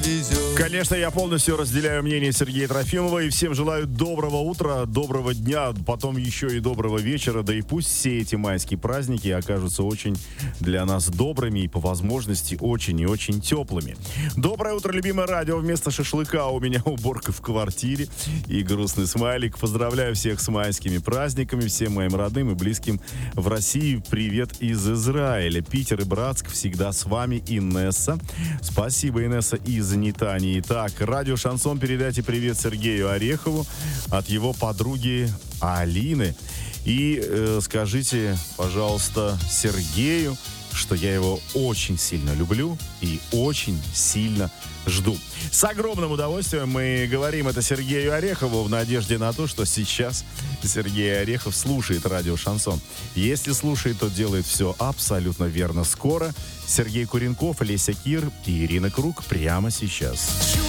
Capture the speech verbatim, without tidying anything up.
везет. Конечно, я полностью разделяю мнение Сергея Трофимова и всем желаю доброго утра, доброго дня, потом еще и доброго вечера, да и пусть все эти майские праздники окажутся очень для нас добрыми и по возможности очень и очень теплыми. Доброе утро, любимое радио. Вместо шашлыка у меня уборка в квартире и грустный смайлик. Поздравляю всех с майскими праздниками, всем моим родным и близким в России. Привет из Израиля. Питер и Братск всегда с вами. Инесса. Спасибо, Инесса из Нитании. Итак, радио Шансон, передайте привет Сергею Орехову от его подруги Алины. И э, скажите, пожалуйста, Сергею, что я его очень сильно люблю и очень сильно жду. С огромным удовольствием мы говорим это Сергею Орехову в надежде на то, что сейчас Сергей Орехов слушает радио Шансон. Если слушает, то делает все абсолютно верно. Скоро Сергей Куренков, Леся Кир и Ирина Круг прямо сейчас.